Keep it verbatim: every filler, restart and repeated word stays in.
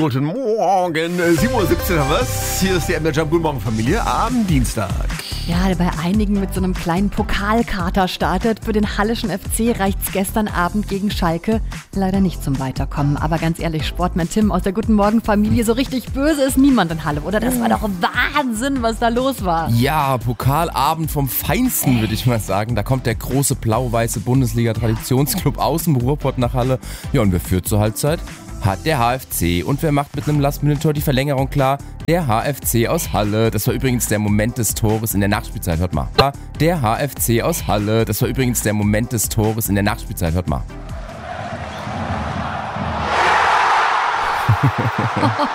Guten Morgen, sieben Uhr siebzehn haben wir's. Hier ist die M D Jump. Guten Morgen, Familie, am Dienstag. Ja, der bei einigen mit so einem kleinen Pokalkater startet. Für den Halleschen F C reicht's gestern Abend gegen Schalke leider nicht zum Weiterkommen. Aber ganz ehrlich, Sportmann Tim aus der Guten Morgen Familie, so richtig böse ist niemand in Halle, oder? Das war doch Wahnsinn, was da los war. Ja, Pokalabend vom Feinsten, würde ich mal sagen. Da kommt der große blau-weiße Bundesliga-Traditionsclub aus dem Ruhrpott nach Halle. Ja, und wer führt zur Halbzeit? Hat der H F C. Und wer macht mit einem Last-Minute-Tor die Verlängerung klar? Der H F C aus Halle. Das war übrigens der Moment des Tores in der Nachspielzeit. Hört mal. Der H F C aus Halle. Das war übrigens der Moment des Tores in der Nachspielzeit. Hört mal.